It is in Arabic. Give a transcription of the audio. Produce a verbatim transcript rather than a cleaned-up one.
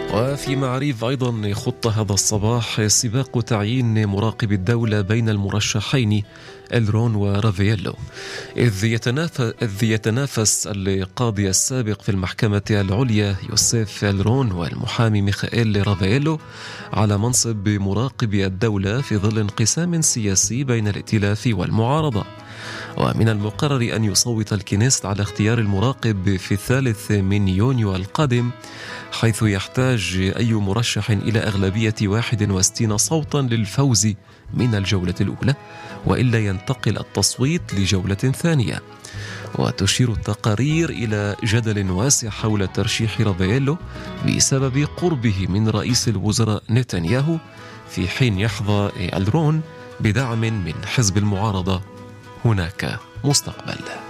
وفي معريف أيضا خط هذا الصباح سباق تعيين مراقب الدولة بين المرشحين إلرون ورافييلو، إذ يتنافس, إذ يتنافس القاضي السابق في المحكمة العليا يوسيف إلرون والمحامي ميخائيل رافييلو على منصب مراقب الدولة في ظل انقسام سياسي بين الائتلاف والمعارضة. ومن المقرر أن يصوت الكنيست على اختيار المراقب في الثالث من يونيو القادم، حيث يحتاج أي مرشح إلى أغلبية واحد وستين صوتا للفوز من الجولة الأولى، وإلا ينتقل التصويت لجولة ثانية. وتشير التقارير إلى جدل واسع حول ترشيح رافييلو بسبب قربه من رئيس الوزراء نتنياهو، في حين يحظى إلرون بدعم من حزب المعارضة هناك مستقبل.